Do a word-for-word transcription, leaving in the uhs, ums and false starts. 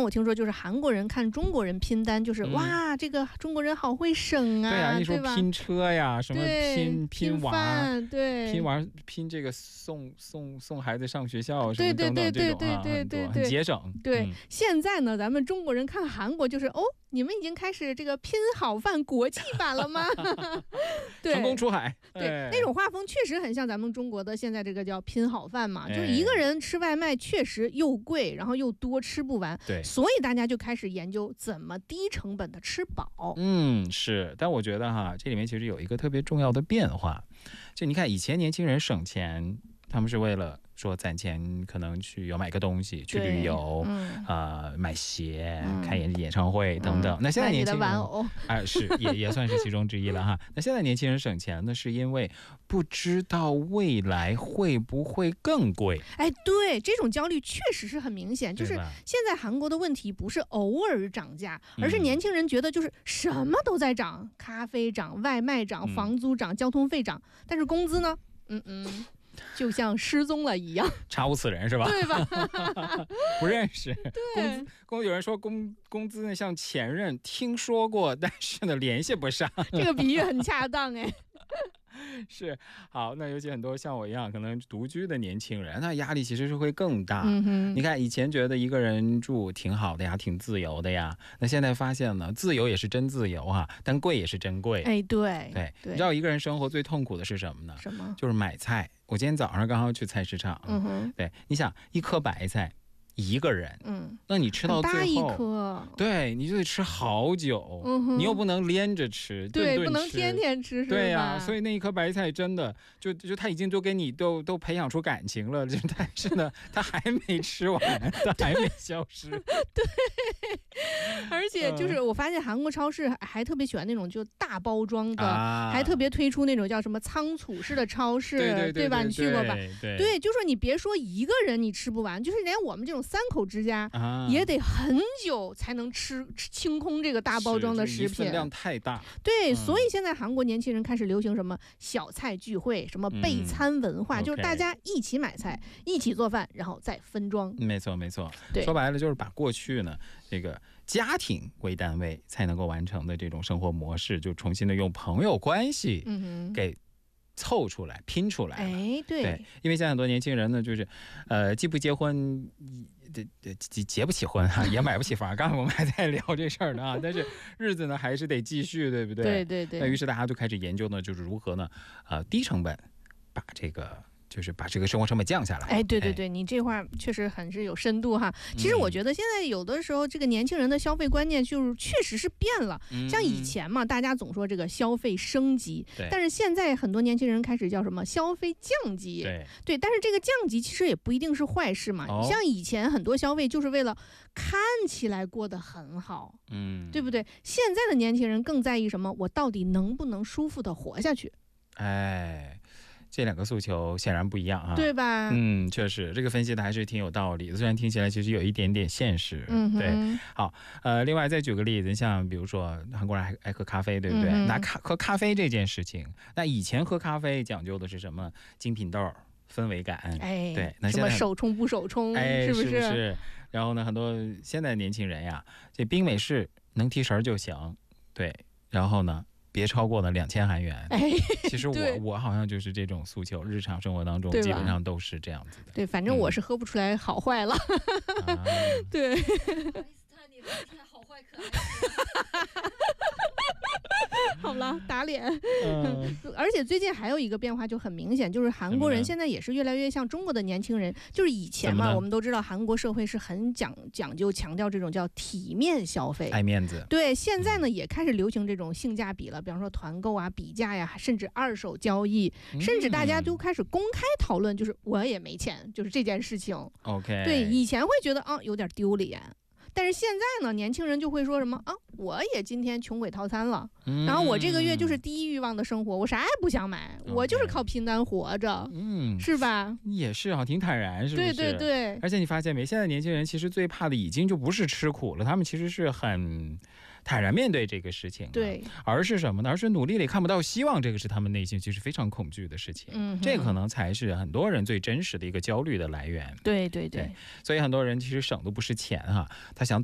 我听说就是韩国人看中国人拼单，就是、嗯、哇，这个中国人好会省啊， 对啊，你说拼车呀，什么拼拼娃， 对， 拼娃拼这个送送送孩子上学校， 对对对对对对对，很节省。 对、嗯，现在呢，咱们中国人看韩国就是哦，你们已经开始这个拼好饭国际版了吗？对， 成功出海。 对、哎，那种画风确实很像咱们中国的现在这个叫拼好饭嘛，就是一个人吃外卖确实又贵，然后又多，吃不完。 对， 所以大家就开始研究怎么低成本的吃饱。 嗯，是，但我觉得哈，这里面其实有一个特别重要的变化，就你看以前年轻人省钱，他们是为了说攒钱，可能去要买个东西，去旅游，嗯呃、买鞋、嗯、看演演唱会等等。嗯、那现在年轻人， 买你的玩偶， 哎、呃，是也也算是其中之一了哈。那现在年轻人省钱呢，是因为不知道未来会不会更贵。 哎，对，这种焦虑确实是很明显。就是现在韩国的问题不是偶尔涨价，而是年轻人觉得就是什么都在涨，咖啡涨，外卖涨，房租涨，交通费涨，但是工资呢？嗯嗯。就像失踪了一样， 查无此人是吧？ 对吧？ 不认识。 对， 工有人说工工资呢像前任，听说过，但是呢联系不上。 这个比喻很恰当哎。 是，好，那尤其很多像我一样可能独居的年轻人，那压力其实是会更大。 嗯哼， 你看以前觉得一个人住挺好的呀，挺自由的呀，那现在发现呢，自由也是真自由啊，但贵也是真贵。 哎，对对，你知道一个人生活最痛苦的是什么呢？ 什么？ 就是买菜。我今天早上刚好去菜市场， 嗯哼， 对，你想一颗白菜。一个人， 嗯， 那你吃到最后， 大一颗， 对，你就得吃好久， 嗯， 你又不能连着吃， 对， 顿顿吃， 不能天天吃，是吧？ 对呀、啊，所以那一颗白菜真的就就他已经都给你都都培养出感情了，但是呢，他还没吃完，他还没消失。 对，而且就是我发现韩国超市还特别喜欢那种就大包装的，啊、还特别推出那种叫什么仓储式的超市， 对对 对, 对吧？你去过吧？ 对 对, 对，就说你别说一个人你吃不完，就是连我们这种三口之家、啊、也得很久才能吃吃清空这个大包装的食品， 分量太大。 对、嗯，所以现在韩国年轻人开始流行什么小菜聚会，什么备餐文化，嗯、就是大家一起买菜，一起做饭，然后再分装。 没错没错， 对， 说白了就是把过去呢这个家庭为单位才能够完成的这种生活模式，就重新的用朋友关系给凑出来拼出来。 哎，对， 对，因为现在很多年轻人呢，就是呃，既不结婚，结结不起婚哈、啊，也买不起房。刚才我们还在聊这事儿呢啊，但是日子呢还是得继续，对不对？ 对对对。 那于是大家就开始研究呢，就是如何呢，呃，低成本把这个。就是把这个生活成本降下来。 哎，对对对，你这话确实很是有深度哈。其实我觉得现在有的时候这个年轻人的消费观念就是确实是变了。嗯、像以前嘛，大家总说这个消费升级，但是现在很多年轻人开始叫什么消费降级。 对对，但是这个降级其实也不一定是坏事嘛。哦、像以前很多消费就是为了看起来过得很好， 嗯， 对不对？现在的年轻人更在意什么？我到底能不能舒服的活下去？ 哎。这两个诉求显然不一样啊， 对吧？ 嗯，确实，这个分析的还是挺有道理的，虽然听起来其实有一点点现实。 嗯， 对。好，呃，另外再举个例子，像比如说韩国人爱爱喝咖啡，对不对？嗯、拿咖喝咖啡这件事情，那以前喝咖啡讲究的是什么？精品豆、氛围感， 哎， 对，那什么手冲不手冲， 哎， 是不是？ 是不是？然后呢，很多现在年轻人呀，这冰美式能提神就行，对，然后呢？别超过了两千韩元。 哎， 其实我我好像就是这种诉求，日常生活当中基本上都是这样子的。 对，反正我是喝不出来好坏了。嗯啊、对。 不好意思，他你聊天好坏可爱。 好了，打脸。嗯、而且最近还有一个变化就很明显，就是韩国人现在也是越来越像中国的年轻人。就是以前嘛，我们都知道韩国社会是很讲讲究强调这种叫体面消费， 爱面子。 对，现在呢、嗯、也开始流行这种性价比了，比方说团购啊、比价呀，甚至二手交易，嗯、甚至大家都开始公开讨论，就是我也没钱，就是这件事情。 OK， 对，以前会觉得啊有点丢脸。但是现在呢，年轻人就会说什么啊，我也今天穷鬼套餐了、嗯，然后我这个月就是低欲望的生活，我啥也不想买， okay, 我就是靠拼单活着，嗯，是吧？ 也是啊，挺坦然，是不是？ 对对对。 而且你发现没，现在年轻人其实最怕的已经就不是吃苦了，他们其实是很坦然面对这个事情、啊， 对， 而是什么呢？而是努力里看不到希望，这个是他们内心其实非常恐惧的事情。嗯，这个可能才是很多人最真实的一个焦虑的来源。 对对 对, 对，所以很多人其实省的不是钱哈、啊，他想